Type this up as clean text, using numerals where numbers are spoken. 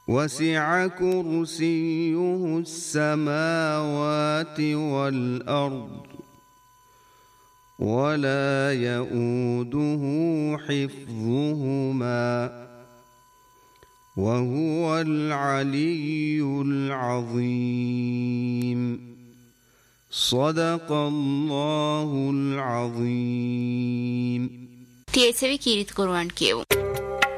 وسع كرسيه السماوات والأرض ولا يؤوده حفظهما وهو العلي العظيم. صدق الله العظيم. තියේසවි කීරිත කුරුවන් කියවමු.